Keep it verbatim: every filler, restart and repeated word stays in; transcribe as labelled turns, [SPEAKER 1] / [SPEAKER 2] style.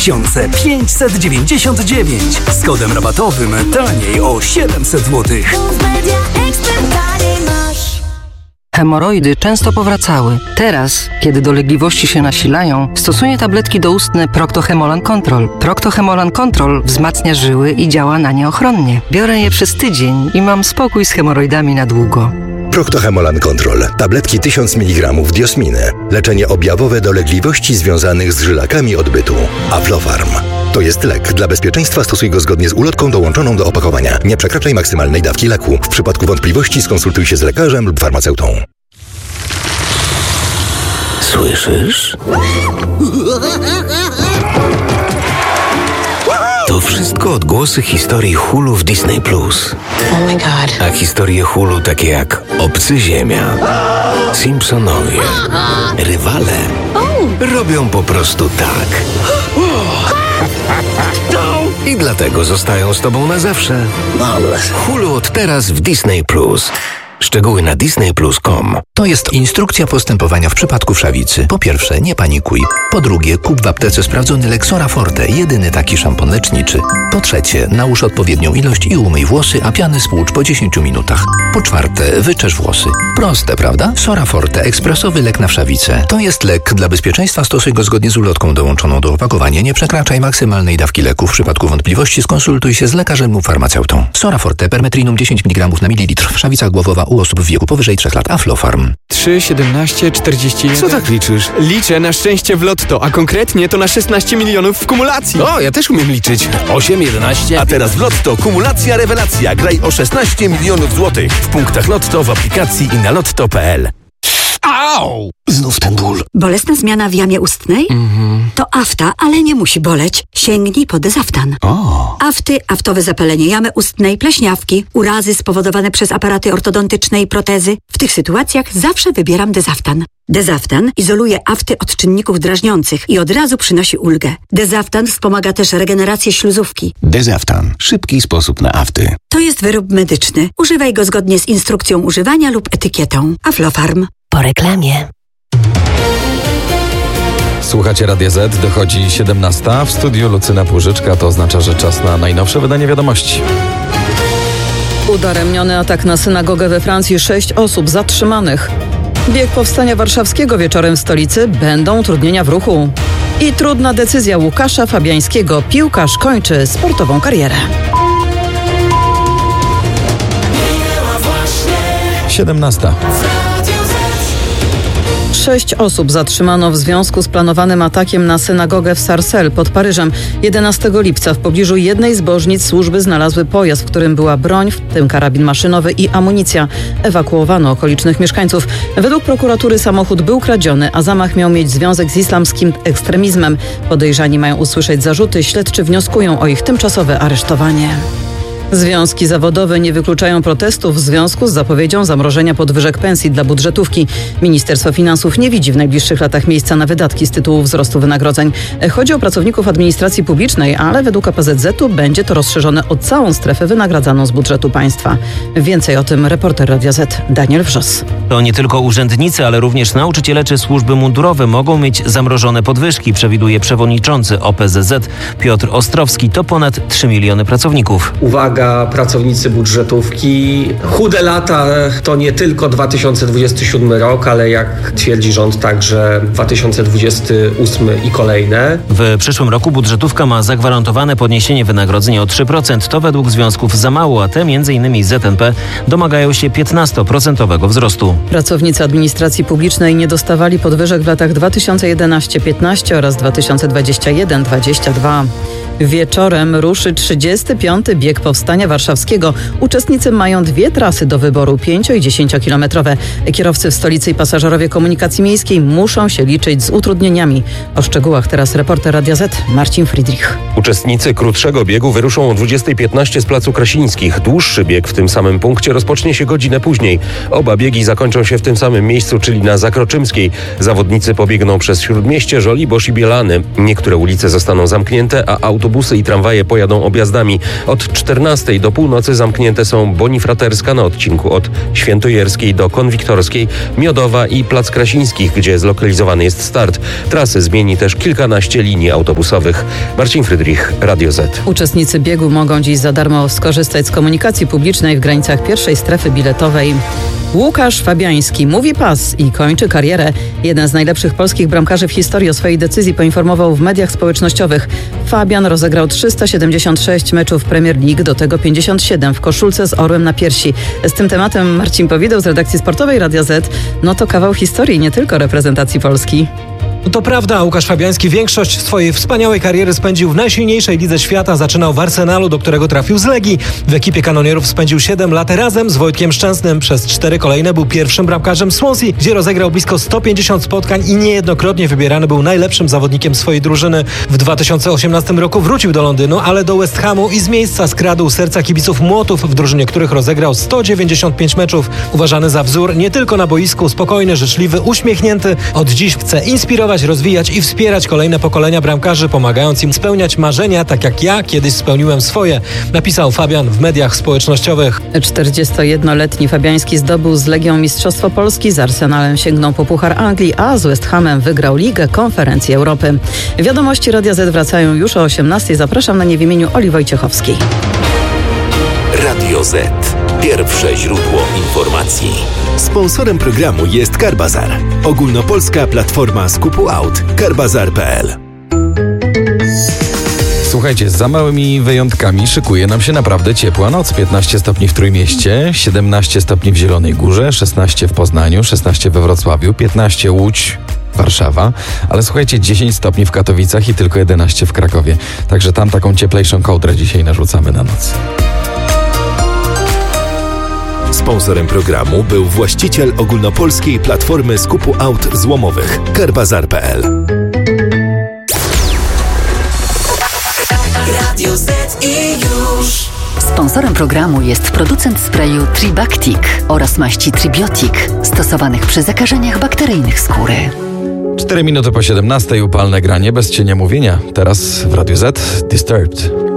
[SPEAKER 1] tysiące pięćset dziewięćdziesiąt dziewięć. Z kodem rabatowym taniej o siedemset złotych.
[SPEAKER 2] Hemoroidy często powracały. Teraz, kiedy dolegliwości się nasilają, stosuję tabletki doustne Procto-Hemolan Control. Procto-Hemolan Control wzmacnia żyły i działa na nie ochronnie. Biorę je przez tydzień i mam spokój z hemoroidami na długo.
[SPEAKER 3] Procto-Hemolan Control. Tabletki tysiąc miligramów diosminy. Leczenie objawowe dolegliwości związanych z żylakami odbytu. Aflofarm. To jest lek. Dla bezpieczeństwa stosuj go zgodnie z ulotką dołączoną do opakowania. Nie przekraczaj maksymalnej dawki leku. W przypadku wątpliwości skonsultuj się z lekarzem lub farmaceutą.
[SPEAKER 4] Słyszysz? To wszystko odgłosy historii Hulu w Disney Plus.
[SPEAKER 5] Oh my god.
[SPEAKER 4] A historie Hulu takie jak Obcy Ziemia, Simpsonowie, Rywale robią po prostu tak. I dlatego zostają z tobą na zawsze. Hulu od teraz w Disney Plus. Szczegóły na disney plus kropka com.
[SPEAKER 6] To jest instrukcja postępowania w przypadku wszawicy. Po pierwsze, nie panikuj. Po drugie, kup w aptece sprawdzony lek Sora Forte, jedyny taki szampon leczniczy. Po trzecie, nałóż odpowiednią ilość i umyj włosy, a piany spłucz po dziesięciu minutach. Po czwarte, wyczesz włosy. Proste, prawda? Sora Forte, ekspresowy lek na wszawicę. To jest lek. Dla bezpieczeństwa stosuj go zgodnie z ulotką dołączoną do opakowania. Nie przekraczaj maksymalnej dawki leku. W przypadku wątpliwości skonsultuj się z lekarzem lub farmaceutą. Sora Forte, permetrinum dziesięć miligramów na mililitr. Wszawica głowowa u osób w wieku powyżej trzech lat. Aflofarm.
[SPEAKER 7] trzy, siedemnaście, czterdzieści jeden.
[SPEAKER 4] Co tak liczysz?
[SPEAKER 7] Liczę na szczęście w lotto, a konkretnie to na szesnaście milionów w kumulacji.
[SPEAKER 4] O, ja też umiem liczyć. osiem, jedenaście.
[SPEAKER 8] A teraz w Lotto kumulacja rewelacja. Graj o szesnaście milionów złotych. W punktach Lotto, w aplikacji i na lotto kropka p l.
[SPEAKER 4] Au! Znów ten ból.
[SPEAKER 9] Bolesna zmiana w jamie ustnej?
[SPEAKER 4] Mhm.
[SPEAKER 9] To afta, ale nie musi boleć. Sięgnij po Dezaftan.
[SPEAKER 4] O.
[SPEAKER 9] Afty, aftowe zapalenie jamy ustnej, pleśniawki, urazy spowodowane przez aparaty ortodontyczne i protezy. W tych sytuacjach zawsze wybieram Dezaftan. Dezaftan izoluje afty od czynników drażniących i od razu przynosi ulgę. Dezaftan wspomaga też regenerację śluzówki.
[SPEAKER 4] Dezaftan. Szybki sposób na afty.
[SPEAKER 9] To jest wyrób medyczny. Używaj go zgodnie z instrukcją używania lub etykietą. Aflofarm.
[SPEAKER 5] Po reklamie.
[SPEAKER 10] Słuchacie Radia Z, dochodzi siedemnasta. W studiu Lucyna Płużyczka, to oznacza, że czas na najnowsze wydanie wiadomości.
[SPEAKER 11] Udaremniony atak na synagogę we Francji, sześć osób zatrzymanych. Bieg Powstania Warszawskiego wieczorem w stolicy, będą utrudnienia w ruchu. I trudna decyzja Łukasza Fabiańskiego. Piłkarz kończy sportową karierę.
[SPEAKER 10] siedemnasta.
[SPEAKER 11] Sześć osób zatrzymano w związku z planowanym atakiem na synagogę w Sarcelles pod Paryżem. jedenastego lipca w pobliżu jednej z bożnic służby znalazły pojazd, w którym była broń, w tym karabin maszynowy i amunicja. Ewakuowano okolicznych mieszkańców. Według prokuratury samochód był kradziony, a zamach miał mieć związek z islamskim ekstremizmem. Podejrzani mają usłyszeć zarzuty, śledczy wnioskują o ich tymczasowe aresztowanie. Związki zawodowe nie wykluczają protestów w związku z zapowiedzią zamrożenia podwyżek pensji dla budżetówki. Ministerstwo Finansów nie widzi w najbliższych latach miejsca na wydatki z tytułu wzrostu wynagrodzeń. Chodzi o pracowników administracji publicznej, ale według A P Z Z-u będzie to rozszerzone o całą strefę wynagradzaną z budżetu państwa. Więcej o tym reporter Radia Z Daniel Wrzos.
[SPEAKER 12] To nie tylko urzędnicy, ale również nauczyciele czy służby mundurowe mogą mieć zamrożone podwyżki, przewiduje przewodniczący O P Z Z Piotr Ostrowski. To ponad trzy miliony pracowników.
[SPEAKER 13] Uwaga, pracownicy budżetówki. Chude lata to nie tylko dwa tysiące dwudziesty siódmy rok, ale jak twierdzi rząd, także dwa tysiące dwudziesty ósmy i kolejne.
[SPEAKER 12] W przyszłym roku budżetówka ma zagwarantowane podniesienie wynagrodzeń o trzy procent. To według związków za mało, a te m.in. Z N P domagają się piętnastoprocentowego wzrostu.
[SPEAKER 11] Pracownicy administracji publicznej nie dostawali podwyżek w latach dwa tysiące jedenasty piętnaście oraz dwa tysiące dwudziesty pierwszy dwudziesty drugi. Wieczorem ruszy trzydziesty piąty bieg Powstania Warszawskiego. Uczestnicy mają dwie trasy do wyboru, pięcio- i dziesięciokilometrowe. Kierowcy w stolicy i pasażerowie komunikacji miejskiej muszą się liczyć z utrudnieniami. O szczegółach teraz reporter Radia Z Marcin Friedrich.
[SPEAKER 8] Uczestnicy krótszego biegu wyruszą o dwudziestej piętnaście z Placu Krasińskich. Dłuższy bieg w tym samym punkcie rozpocznie się godzinę później. Oba biegi zakończą się w tym samym miejscu, czyli na Zakroczymskiej. Zawodnicy pobiegną przez Śródmieście, Żoliborz i Bielany. Niektóre ulice zostaną zamknięte, a auta autobusy i tramwaje pojadą objazdami. Od czternastej do północy zamknięte są Bonifraterska na odcinku od Świętojerskiej do Konwiktorskiej, Miodowa i Plac Krasińskich, gdzie zlokalizowany jest start. Trasy zmieni też kilkanaście linii autobusowych. Marcin Frydrich, Radio Z.
[SPEAKER 11] Uczestnicy biegu mogą dziś za darmo skorzystać z komunikacji publicznej w granicach pierwszej strefy biletowej. Łukasz Fabiański mówi pas i kończy karierę. Jeden z najlepszych polskich bramkarzy w historii o swojej decyzji poinformował w mediach społecznościowych. Fabian rozegrał trzysta siedemdziesiąt sześć meczów Premier League, do tego pięćdziesiąt siedem w koszulce z orłem na piersi. Z tym tematem Marcin Powideł z redakcji sportowej Radia Z. No to kawał historii, nie tylko reprezentacji Polski.
[SPEAKER 14] To prawda, Łukasz Fabiański większość swojej wspaniałej kariery spędził w najsilniejszej lidze świata. Zaczynał w Arsenalu, do którego trafił z Legii. W ekipie kanonierów spędził siedem lat razem z Wojtkiem Szczęsnym. Przez cztery kolejne był pierwszym bramkarzem Swansea, gdzie rozegrał blisko sto pięćdziesiąt spotkań i niejednokrotnie wybierany był najlepszym zawodnikiem swojej drużyny. W dwa tysiące osiemnastym roku wrócił do Londynu, ale do West Hamu i z miejsca skradł serca kibiców Młotów, w drużynie których rozegrał sto dziewięćdziesiąt pięć meczów. Uważany za wzór nie tylko na boisku, spokojny, życzliwy, uśmiechnięty. Od dziś chce inspirować, rozwijać i wspierać kolejne pokolenia bramkarzy, pomagając im spełniać marzenia, tak jak ja kiedyś spełniłem swoje, napisał Fabian w mediach społecznościowych.
[SPEAKER 11] czterdziestojednoletni Fabiański zdobył z Legią Mistrzostwo Polski, z Arsenalem sięgnął po Puchar Anglii, a z West Hamem wygrał Ligę Konferencji Europy. Wiadomości Radia Z wracają już o osiemnastej. Zapraszam na nie w imieniu Oli Wojciechowskiej.
[SPEAKER 4] Radio Z. Pierwsze źródło informacji.
[SPEAKER 15] Sponsorem programu jest Carbazar. Ogólnopolska platforma skupu aut. carbazar kropka p l.
[SPEAKER 10] Słuchajcie, za małymi wyjątkami szykuje nam się naprawdę ciepła noc. piętnaście stopni w Trójmieście, siedemnaście stopni w Zielonej Górze, szesnaście w Poznaniu, szesnaście we Wrocławiu, piętnaście Łódź, Warszawa, ale słuchajcie, dziesięć stopni w Katowicach i tylko jedenaście w Krakowie. Także tam taką cieplejszą kołdrę dzisiaj narzucamy na noc.
[SPEAKER 15] Sponsorem programu był właściciel ogólnopolskiej platformy skupu aut złomowych carbazar kropka p l.
[SPEAKER 1] Radio Z i już.
[SPEAKER 16] Sponsorem programu jest producent sprayu Tribactic oraz maści Tribiotic, stosowanych przy zakażeniach bakteryjnych skóry.
[SPEAKER 10] cztery minuty po siedemnastej, upalne granie bez cienia mówienia. Teraz w Radiu Z Disturbed.